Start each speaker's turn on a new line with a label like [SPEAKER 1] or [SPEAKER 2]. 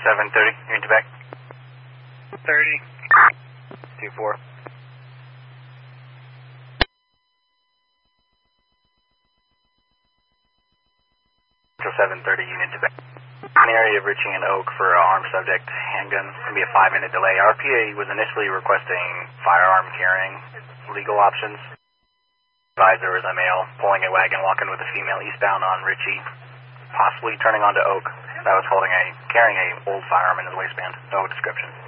[SPEAKER 1] 730, you're into back.
[SPEAKER 2] 30.
[SPEAKER 1] 2-4. So 730, unit to back. An area of Ritchie and Oak for armed subject, handgun. It's going to be a 5-minute delay. RPA was initially requesting firearm carrying legal options. Advisor was a male pulling a wagon, walking with a female eastbound on Ritchie, possibly turning onto Oak. That was carrying a old firearm in his waistband. No description.